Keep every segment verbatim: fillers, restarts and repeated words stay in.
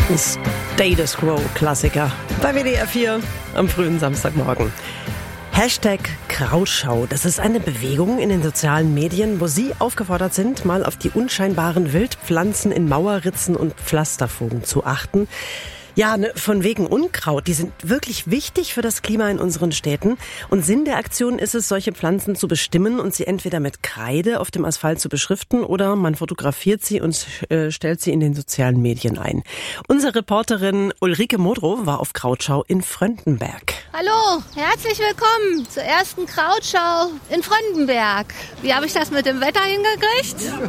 Status Quo Klassiker bei W D R vier am frühen Samstagmorgen. Hashtag Krautschau. Das ist eine Bewegung in den sozialen Medien, wo Sie aufgefordert sind, mal auf die unscheinbaren Wildpflanzen in Mauerritzen und Pflasterfugen zu achten. Ja, ne, von wegen Unkraut. Die sind wirklich wichtig für das Klima in unseren Städten. Und Sinn der Aktion ist es, solche Pflanzen zu bestimmen und sie entweder mit Kreide auf dem Asphalt zu beschriften oder man fotografiert sie und äh, stellt sie in den sozialen Medien ein. Unsere Reporterin Ulrike Modrow war auf Krautschau in Fröndenberg. Hallo, herzlich willkommen zur ersten Krautschau in Fröndenberg. Wie habe ich das mit dem Wetter hingekriegt?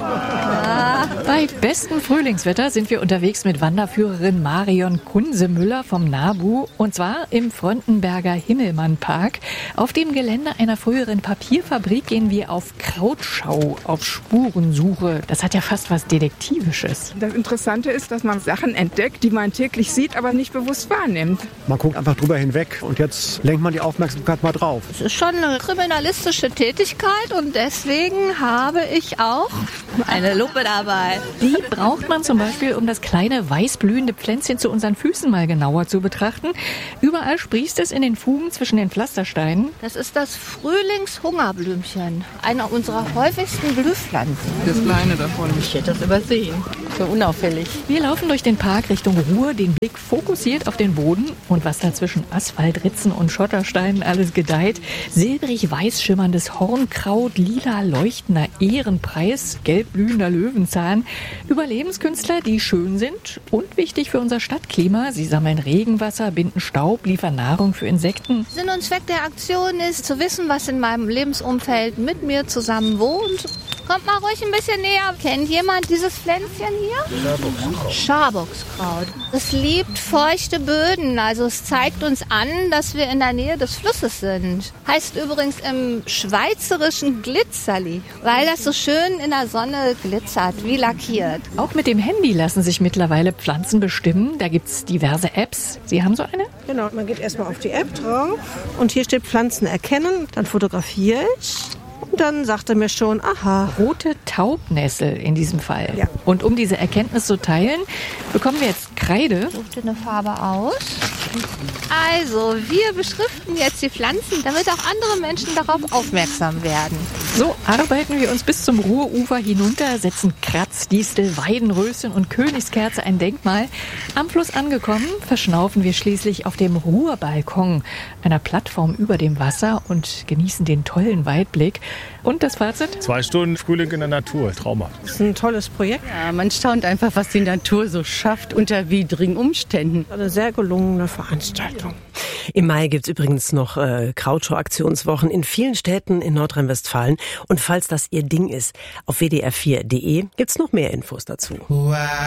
Ja. Bei bestem Frühlingswetter sind wir unterwegs mit Wanderführerin Marion Kunze-Müller vom NABU, und zwar im Fröndenberger Himmelmann-Park. Auf dem Gelände einer früheren Papierfabrik gehen wir auf Krautschau, auf Spurensuche. Das hat ja fast was Detektivisches. Das Interessante ist, dass man Sachen entdeckt, die man täglich sieht, aber nicht bewusst wahrnimmt. Man guckt einfach drüber hinweg und jetzt lenkt man die Aufmerksamkeit mal drauf. Es ist schon eine kriminalistische Tätigkeit und deswegen habe ich auch eine Lupe dabei. Die braucht man zum Beispiel, um das kleine weißblühende Pflänzchen zu unseren Füßen mal genauer zu betrachten. Überall sprießt es in den Fugen zwischen den Pflastersteinen. Das ist das Frühlingshungerblümchen, einer unserer häufigsten Blühpflanzen. Das kleine davon. Ich hätte das übersehen. So unauffällig. Wir laufen durch den Park Richtung Ruhr, den Blick fokussiert auf den Boden und was da zwischen Asphaltritzen und Schottersteinen alles gedeiht. Silbrig weiß schimmerndes Hornkraut, lila leuchtender Ehrenpreis, gelb blühender Löwenzahn. Überlebenskünstler, die schön sind und wichtig für unser Stadtklima. Sie sammeln Regenwasser, binden Staub, liefern Nahrung für Insekten. Sinn und Zweck der Aktion ist, zu wissen, was in meinem Lebensumfeld mit mir zusammen wohnt. Kommt mal ruhig ein bisschen näher. Kennt jemand dieses Pflänzchen hier? Schaboxkraut. Schaboxkraut. Es liebt feuchte Böden. Also es zeigt uns an, dass wir in der Nähe des Flusses sind. Heißt übrigens im Schweizerischen Glitzerli, weil das so schön in der Sonne glitzert, wie lackiert. Auch mit dem Handy lassen sich mittlerweile Pflanzen bestimmen. Da gibt's diverse Apps. Sie haben so eine? Genau, man geht erstmal auf die App drauf und hier steht Pflanzen erkennen. Dann fotografiere ich. Und dann sagt er mir schon, aha. Rote Taubnessel in diesem Fall. Ja. Und um diese Erkenntnis zu teilen, bekommen wir jetzt Kreide. Such dir eine Farbe aus. Also, wir beschriften jetzt die Pflanzen, damit auch andere Menschen darauf aufmerksam werden. So arbeiten wir uns bis zum Ruhrufer hinunter, setzen Kratzdistel, Weidenröschen und Königskerze ein Denkmal. Am Fluss angekommen, verschnaufen wir schließlich auf dem Ruhrbalkon, einer Plattform über dem Wasser, und genießen den tollen Weitblick. Und das Fazit? Zwei Stunden Frühling in der Natur, traumhaft. Das ist ein tolles Projekt. Ja, man staunt einfach, was die Natur so schafft unter widrigen Umständen. Eine sehr gelungene Veranstaltung. Im Mai gibt's übrigens noch äh, Krautschau-Aktionswochen in vielen Städten in Nordrhein-Westfalen. Und falls das Ihr Ding ist, auf w d r vier punkt d e gibt's noch mehr Infos dazu.